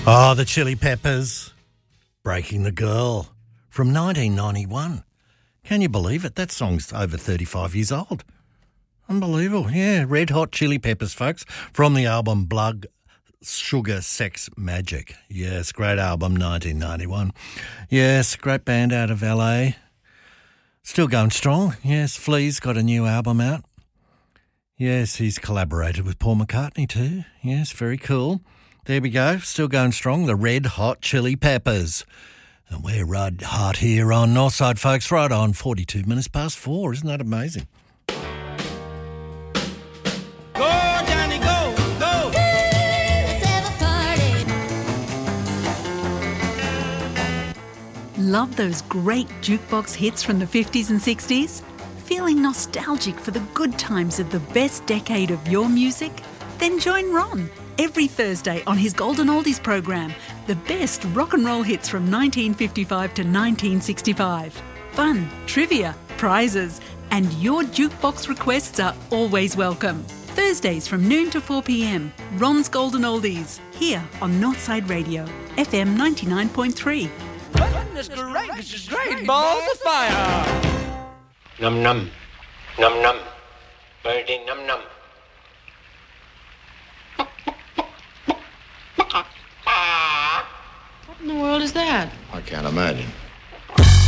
Oh, the Chili Peppers, Breaking the Girl, from 1991. Can you believe it? That song's over 35 years old. Unbelievable. Yeah, Red Hot Chili Peppers, folks, from the album Blood, Sugar, Sex, Magic. Yes, great album, 1991. Yes, great band out of LA. Still going strong. Yes, Flea's got a new album out. Yes, he's collaborated with Paul McCartney too. Yes, very cool. There we go. Still going strong. The Red Hot Chili Peppers. And we're right hot here on Northside, folks, right on 42 minutes past 4. Isn't that amazing? Go, Johnny, go, go. Let's have a party. Love those great jukebox hits from the 50s and 60s? Feeling nostalgic for the good times of the best decade of your music? Then join Ron every Thursday on his Golden Oldies program, the best rock and roll hits from 1955 to 1965. Fun, trivia, prizes, and your jukebox requests are always welcome. Thursdays from noon to 4 p.m, Ron's Golden Oldies, here on Northside Radio, FM 99.3. Goodness gracious, great balls of fire. Num num, num num, birdie num num. What in the world is that? I can't imagine.